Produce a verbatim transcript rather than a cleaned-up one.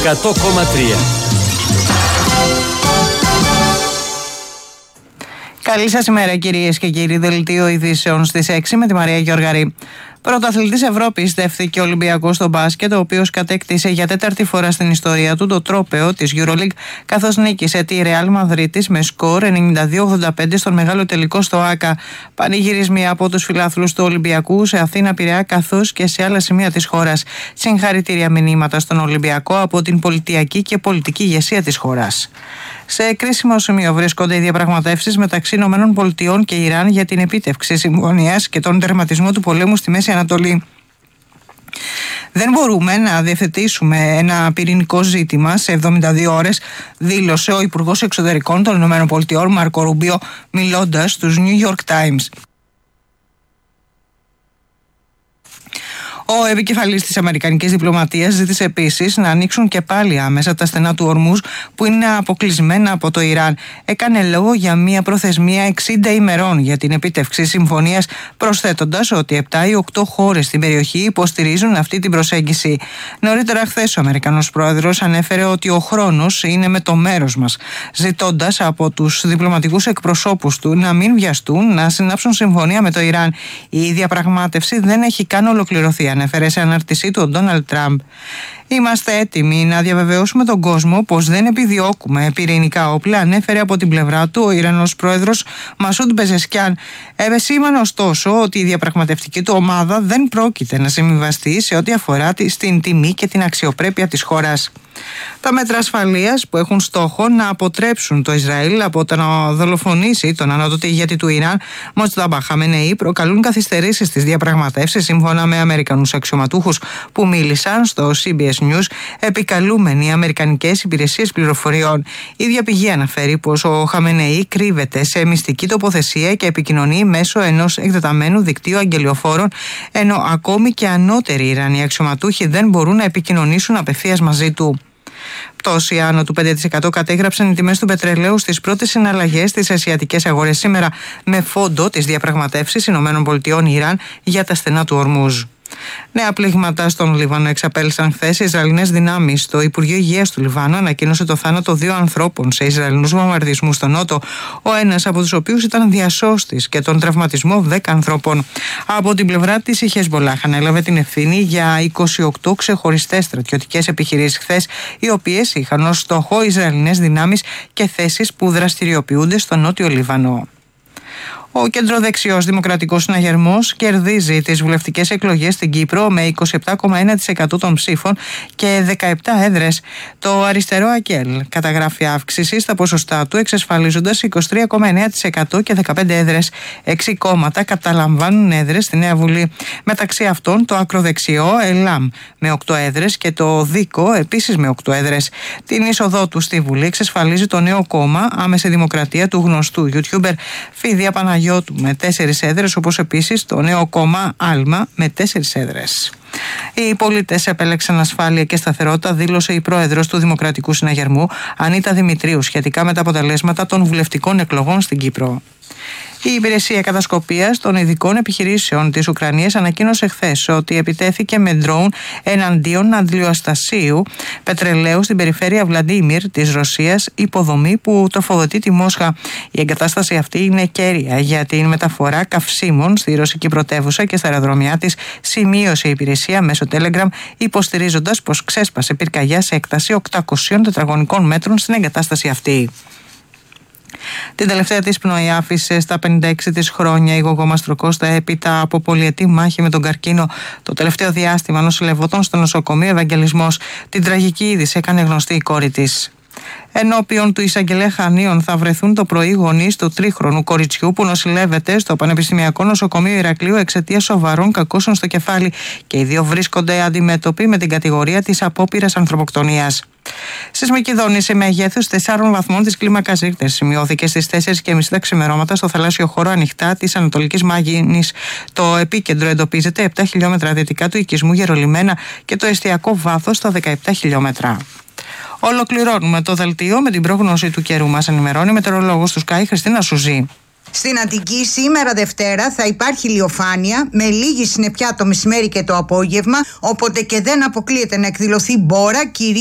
εκατό κόμμα τρία. Καλή σας ημέρα κυρίες και κύριοι. Δελτίο ειδήσεων στις έξι με τη Μαρία Γεωργαρή. Πρωταθλητής Ευρώπης δεύθηκε ο Ολυμπιακός στο μπάσκετ, ο οποίος κατέκτησε για τέταρτη φορά στην ιστορία του το τρόπαιο της EuroLeague, καθώς νίκησε τη Ρεάλ Μαδρίτης με σκορ ενενήντα δύο ογδόντα πέντε στον μεγάλο τελικό στο ΆΚΑ. Πανηγυρισμοί από τους φιλάθλους του Ολυμπιακού σε Αθήνα, Πειραιά καθώς και σε άλλα σημεία της χώρας. Συγχαρητήρια μηνύματα στον Ολυμπιακό από την πολιτιακή και πολιτική ηγεσία της χώρας. Σε κρίσιμο σημείο βρίσκονται οι διαπραγματεύσεις μεταξύ ΗΠΑ και Ιράν για την επίτευξη συμφωνίας και τον τερματισμό του πολέμου στη Μέση Ανατολή. Δεν μπορούμε να διευθετήσουμε ένα πυρηνικό ζήτημα σε εβδομήντα δύο ώρες, δήλωσε ο Υπουργός Εξωτερικών των ΗΠΑ Μάρκο Ρούμπιο, μιλώντας στους New York Times. Ο επικεφαλής της Αμερικανικής διπλωματίας ζήτησε επίσης να ανοίξουν και πάλι άμεσα τα στενά του Ορμούζ που είναι αποκλεισμένα από το Ιράν. Έκανε λόγο για μια προθεσμία εξήντα ημερών για την επίτευξη συμφωνίας, προσθέτοντας ότι επτά ή οκτώ χώρες στην περιοχή υποστηρίζουν αυτή την προσέγγιση. Νωρίτερα χθες ο Αμερικανός πρόεδρος ανέφερε ότι ο χρόνος είναι με το μέρος μας, ζητώντας από τους διπλωματικούς εκπροσώπους του να μην βιαστούν να συνάψουν συμφωνία με το Ιράν. Η διαπραγμάτευση δεν έχει καν ολοκληρωθεί, ανέφερε σε ανάρτησή του ο Ντόναλντ Τραμπ. Είμαστε έτοιμοι να διαβεβαιώσουμε τον κόσμο πως δεν επιδιώκουμε πυρηνικά όπλα, ανέφερε από την πλευρά του ο Ιρανός πρόεδρος Μασούντ Πεζεσκιάν. Επεσήμανε ωστόσο ότι η διαπραγματευτική του ομάδα δεν πρόκειται να συμβιβαστεί σε ό,τι αφορά στην τιμή και την αξιοπρέπεια της χώρας. Τα μέτρα ασφαλείας που έχουν στόχο να αποτρέψουν το Ισραήλ από το να δολοφονήσει τον ανώτατο ηγέτη του Ιράν, Μοτζτάμπα Χαμενεή, προκαλούν καθυστερήσεις στις διαπραγματεύσεις, σύμφωνα με Αμερικανούς αξιωματούχους που μίλησαν στο σι μπι ες News, επικαλούμενοι αμερικανικές υπηρεσίες πληροφοριών. Η ίδια πηγή αναφέρει πως ο Χαμενεή κρύβεται σε μυστική τοποθεσία και επικοινωνεί μέσω ενός εκτεταμένου δικτύου αγγελιοφόρων, ενώ ακόμη και ανώτεροι Ιρανοί αξιωματούχοι δεν μπορούν να επικοινωνήσουν απευθείας μαζί του. Πτώση άνω του πέντε τοις εκατό κατέγραψαν οι τιμές του πετρελαίου στις πρώτες συναλλαγές στις ασιατικές αγορές σήμερα, με φόντο τις διαπραγματεύσεις ΗΠΑ-Ιράν για τα στενά του Ορμούζ. Νέα πλήγματα στον Λίβανο εξαπέλυσαν χθες. Οι Ισραηλινές δυνάμεις. Το Υπουργείο Υγείας του Λιβάνου ανακοίνωσε το θάνατο δύο ανθρώπων σε Ισραηλινούς βομβαρδισμούς στο νότο, ο ένας από τους οποίους ήταν διασώστης, και τον τραυματισμό δέκα ανθρώπων. Από την πλευρά της, η Χεσμολάχ ανέλαβε την ευθύνη για είκοσι οκτώ ξεχωριστές στρατιωτικές επιχειρήσεις χθες, οι οποίες είχαν ως στόχο Ισραηλινές δυνάμεις και θέσεις που δραστηριοποιούνται στο νότιο Λίβανο. Ο κεντροδεξιός Δημοκρατικός Συναγερμός κερδίζει τις βουλευτικές εκλογές στην Κύπρο με είκοσι επτά κόμμα ένα τοις εκατό των ψήφων και δεκαεπτά έδρες. Το αριστερό ΑΚΕΛ καταγράφει αύξηση στα ποσοστά του, εξασφαλίζοντας είκοσι τρία κόμμα εννέα τοις εκατό και δεκαπέντε έδρες. Έξι κόμματα καταλαμβάνουν έδρες στη Νέα Βουλή. Μεταξύ αυτών το ακροδεξιό ΕΛΑΜ με οκτώ έδρες και το ΔΙΚΟ επίσης με οκτώ έδρες. Την είσοδό του στη Βουλή εξασφαλίζει το νέο κόμμα Άμεση Δημοκρατία του γνωστού YouTuber Φίδια Παναγιώτου με τέσσερις έδρες, όπως επίσης το νέο κόμμα Άλμα με τέσσερις έδρες. Οι πολίτες επέλεξαν ασφάλεια και σταθερότητα, δήλωσε η πρόεδρος του Δημοκρατικού Συναγερμού Ανίτα Δημητρίου σχετικά με τα αποτελέσματα των βουλευτικών εκλογών στην Κύπρο. Η Υπηρεσία Κατασκοπίας των Ειδικών Επιχειρήσεων της Ουκρανίας ανακοίνωσε χθες ότι επιτέθηκε με ντρόουν εναντίον αντλιοστασίου πετρελαίου στην περιφέρεια Βλαντίμιρ της Ρωσίας, υποδομή που τροφοδοτεί τη Μόσχα. Η εγκατάσταση αυτή είναι κέρια για την μεταφορά καυσίμων στη ρωσική πρωτεύουσα και στα αεροδρομιά της, σημείωσε η υπηρεσία μέσω Telegram, υποστηρίζοντας πως ξέσπασε πυρκαγιά σε έκταση οκτακόσια τετραγωνικών μέτρων στην εγκατάσταση αυτή. Την τελευταία της πνοή άφησε στα πενήντα έξι της χρόνια η Γογό Μαστροκώστα έπειτα από πολυετή μάχη με τον καρκίνο. Το τελευταίο διάστημα νοσηλευόταν στο νοσοκομείο Ευαγγελισμός. Την τραγική είδηση έκανε γνωστή η κόρη της. Ενώπιον του εισαγγελέα Χανίων θα βρεθούν το πρωί γονείς του τρίχρονου κοριτσιού που νοσηλεύεται στο Πανεπιστημιακό Νοσοκομείο Ηρακλείου εξαιτίας σοβαρών κακώσεων στο κεφάλι, και οι δύο βρίσκονται αντιμέτωποι με την κατηγορία της απόπειρας ανθρωποκτονίας. Σεισμική δόνηση μεγέθους τεσσάρων βαθμών της κλίμακας Ρίχτερ σημειώθηκε στις τέσσερις και μισή τα ξημερώματα στο θαλάσσιο χώρο ανοιχτά της Ανατολικής Μάγινης. Το επίκεντρο εντοπίζεται επτά χιλιόμετρα δυτικά του οικισμού Γερολιμένα και το εστιακό βάθος στα δεκαεπτά χιλιόμετρα. Ολοκληρώνουμε το δελτίο με την πρόγνωση του καιρού. Μας ενημερώνει η μετεωρολόγος του Sky Χριστίνα Σουζή. Στην Αττική σήμερα Δευτέρα θα υπάρχει ηλιοφάνεια με λίγη συννεφιά το μεσημέρι και το απόγευμα, οπότε και δεν αποκλείεται να εκδηλωθεί μπόρα, κυρίως